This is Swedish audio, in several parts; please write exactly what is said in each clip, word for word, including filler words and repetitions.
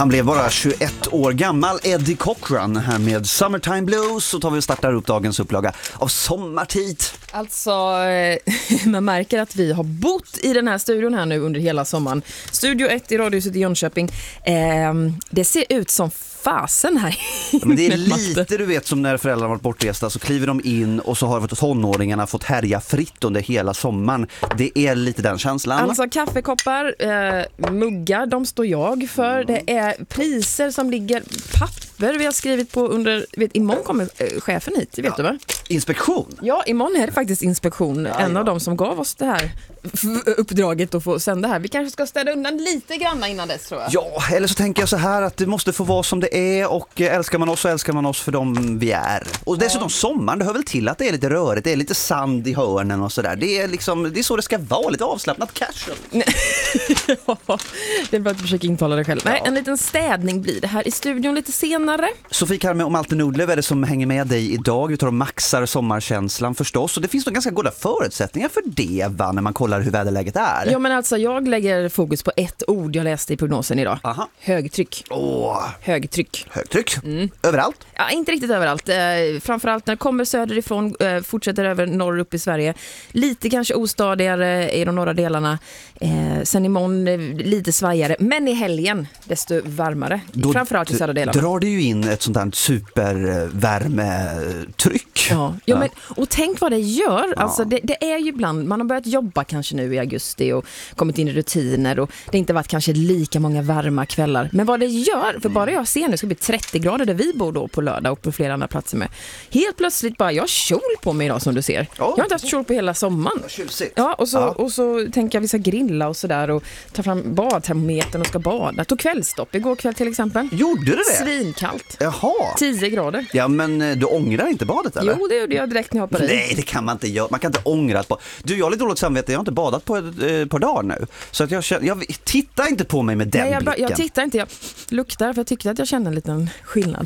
Han blev bara tjugoett år gammal, Eddie Cochran, här med Summertime Blues. Så tar vi och startar upp dagens upplaga av Sommartid. Alltså, man märker att vi har bott i den här studion här nu under hela sommaren. Studio ett i Radiohuset i Jönköping. Eh, det ser ut som fasen här. Ja, men det är lite, du vet, som när föräldrar varit bortresta så kliver de in och så har tonåringarna fått härja fritt under hela sommaren. Det är lite den känslan. Alltså kaffekoppar, eh, muggar, de står jag för. Det är priser som ligger, papper vi har skrivit på under, vet, imorgon kommer eh, chefen hit, vet ja. du va? Inspektion? Ja, imorgon är det faktiskt inspektion. Ja, en ja. av dem som gav oss det här uppdraget att få sända här. Vi kanske ska städa undan lite grann innan dess, tror jag. Ja, eller så tänker jag så här att det måste få vara som det är, och älskar man oss så älskar man oss för dem vi är. Och dessutom ja. sommaren, det hör väl till att det är lite rörigt, det är lite sand i hörnen och sådär. Det är liksom, det är så det ska vara, lite avslappnat casual. Ja, det är bara att försöka intala dig själv. Nej, ja. en liten städning blir det här i studion lite senare. Sofie Karme och Malte Nordlöf är det som hänger med dig idag. Vi tar och maxar sommarkänslan förstås, och det finns nog ganska goda förutsättningar för det, va, när man kollar hur väderläget är. Ja, men alltså jag lägger fokus på ett ord jag läste i prognosen idag. Aha. Högtryck. Åh. Högtryck. Högtryck? Mm. Överallt? Ja, inte riktigt överallt. Eh, framförallt när det kommer söderifrån, eh, fortsätter över norr upp i Sverige. Lite kanske ostadigare i de norra delarna. Eh, sen imorgon eh, lite svajare. Men i helgen desto varmare. Då framförallt i södra delarna. Drar det ju in ett sånt där supervärmetryck. Ja, ja, men, och tänk vad det gör. Ja. Alltså, det, det är ju ibland, man har börjat jobba kanske nu i augusti och kommit in i rutiner, och det har inte varit kanske lika många varma kvällar. Men vad det gör, för bara jag ser nu ska det bli trettio grader där vi bor då på lördag och på flera andra platser med. Helt plötsligt bara, jag har kjol på mig idag som du ser. Oh. Jag har inte haft kjol på hela sommaren. Ja, och så, ja. och så tänker jag vi ska grilla och sådär och ta fram badtermometern och ska bada. Tog kvällstopp igår kväll till exempel. Gjorde du det? Svinkallt. Jaha. tio grader. Ja, men du ångrar inte badet eller? Jo, det gjorde jag direkt när jag hoppade i. Nej, det kan man inte göra. Man kan inte ångra ett bad. Du, jag har lite dåligt samvete. Jag har inte badat på ett eh, par dagar nu. Så att jag, känner, jag tittar inte på mig med den Nej, jag, blicken. Jag tittar inte. Jag luktar för jag tyckte att jag kände en liten skillnad.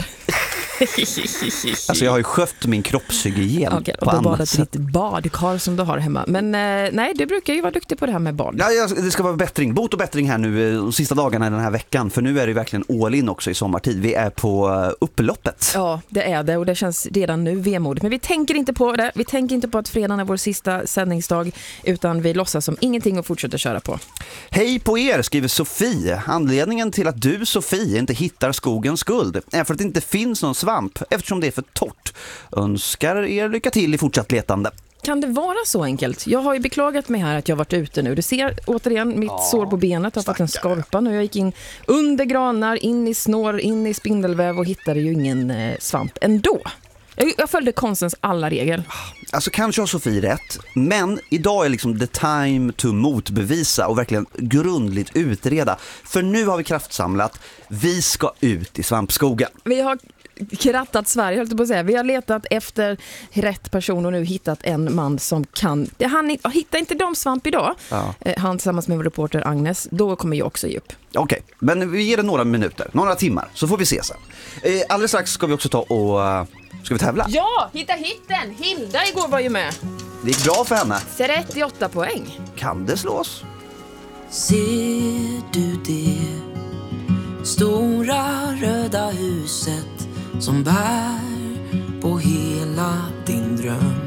Alltså jag har ju skött min kroppshygien okay, på annat badat sätt. Ditt badkar som du har hemma. Men eh, nej, du brukar ju vara duktig på det här med bad. Ja, det ska vara bättring, bot och bättring här nu de sista dagarna i den här veckan. För nu är det verkligen all in också i sommartid. Vi är på upploppet. Ja, det är det, och det känns redan nu vemodigt. Men vi tänker inte på det. Vi tänker inte på att fredagen är vår sista sändningsdag, utan vi låtsas som ingenting och fortsätter köra på. Hej på er, skriver Sofie. Anledningen till att du, Sofie, inte hittar skogens guld är för att det inte finns någon svamp, eftersom det är för torrt. Önskar er lycka till i fortsatt letande. Kan det vara så enkelt? Jag har ju beklagat mig här att jag varit ute nu. Du ser återigen mitt ja, sår på benet har fått en skorpa nu. Jag gick in under granar, in i snår, in i spindelväv och hittade ju ingen eh, svamp ändå. Jag, jag följde konstens alla regler. Alltså kanske har Sofie rätt, men idag är liksom the time to motbevisa och verkligen grundligt utreda. För nu har vi kraftsamlat. Vi ska ut i svampskogen. Vi har krattat Sverige, höll jag på att säga. Vi har letat efter rätt person och nu hittat en man som kan. Han hittar inte de svamp idag. Ja. Han tillsammans med vår reporter Agnes, då kommer jag också ge upp. Okej, okay, men vi ger det några minuter, några timmar, så får vi se sen. Alldeles strax ska vi också ta och... Ska vi tävla? Ja, hitta hitten! Hilda igår var ju med. Det gick bra för henne. trettioåtta poäng. Kan det slås? Ser du det stora röda huset som bär på hela din dröm?